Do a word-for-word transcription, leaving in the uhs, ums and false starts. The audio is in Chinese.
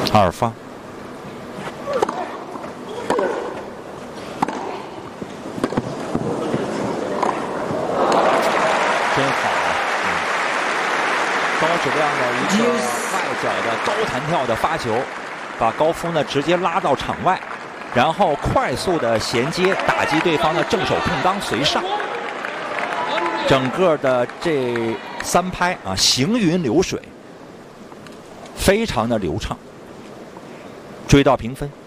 二发。真好啊！嗯，高质量的一个外角的高弹跳的发球，把高夫呢直接拉到场外，然后快速的衔接打击对方的正手碰刚随上，整个的这三拍啊行云流水，非常的流畅，追到平分。